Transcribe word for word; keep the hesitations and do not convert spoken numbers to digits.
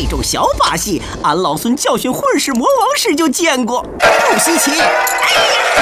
这种小把戏，俺老孙教训混世魔王时就见过，不稀奇。哎呀！